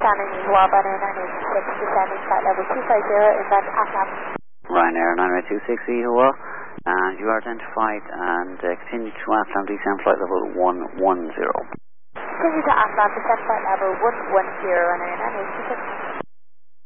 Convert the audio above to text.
Standing Warbird 986, descending flight level 250, inbound AFLAB. Ryanair 926 Ihua, and you are identified and continue to AFLAB descend flight level 110. Continue to AFLAB, descend flight level 110, Ryanair 986.